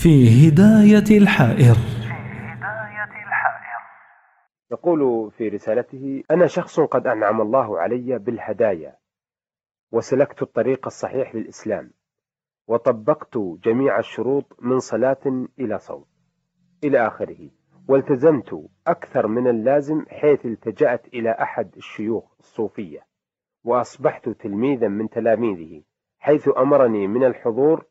في هداية الحائر. يقول في رسالته: أنا شخص قد أنعم الله علي بالهدايا، وسلكت الطريق الصحيح للإسلام، وطبقت جميع الشروط من صلاة إلى صوم إلى آخره، والتزمت أكثر من اللازم، حيث التجأت إلى أحد الشيوخ الصوفية، وأصبحت تلميذا من تلاميذه، حيث أمرني من الحضور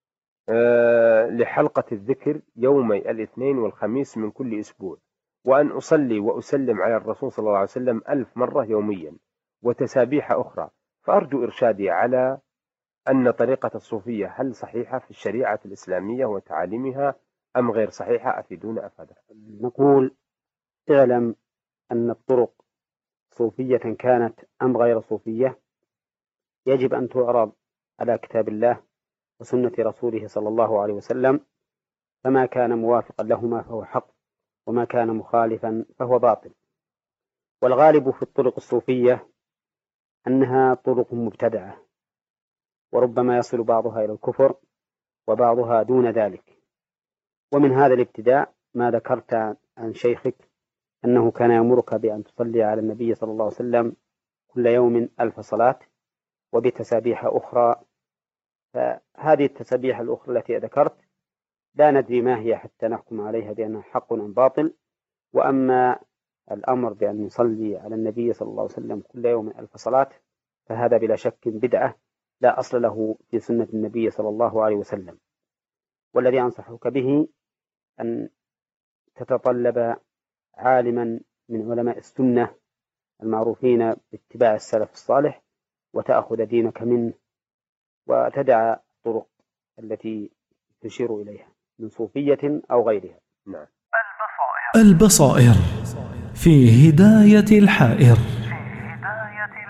لحلقة الذكر يومي الاثنين والخميس من كل أسبوع، وأن أصلي وأسلم على الرسول صلى الله عليه وسلم 1000 مرة يوميا، وتسابيح أخرى. فأرجو إرشادي على أن طريقة الصوفية هل صحيحة في الشريعة الإسلامية وتعاليمها أم غير صحيحة؟ أفيدونا أفادة. نقول: اعلم أن الطرق صوفية كانت أم غير صوفية يجب أن تعرض على كتاب الله وسنة رسوله صلى الله عليه وسلم، فما كان موافقا لهما فهو حق، وما كان مخالفا فهو باطل. والغالب في الطرق الصوفية أنها طرق مبتدعة، وربما يصل بعضها إلى الكفر وبعضها دون ذلك. ومن هذا الابتداع ما ذكرت عن شيخك أنه كان يأمرك بأن تصلي على النبي صلى الله عليه وسلم كل يوم 1000 صلاة، وبتسابيح أخرى. فهذه التسابيح الأخرى التي ذكرت لا ندري ما هي حتى نحكم عليها بأنها حق أم باطل. وأما الأمر بأن نصلي على النبي صلى الله عليه وسلم كل يوم 1000 صلاة فهذا بلا شك بدعة لا أصل له في سنة النبي صلى الله عليه وسلم. والذي أنصحك به أن تتطلب عالما من علماء السنة المعروفين باتباع السلف الصالح، وتأخذ دينك منه، وتدع الطرق التي تشير إليها من صوفية أو غيرها. نعم. البصائر في هداية الحائر.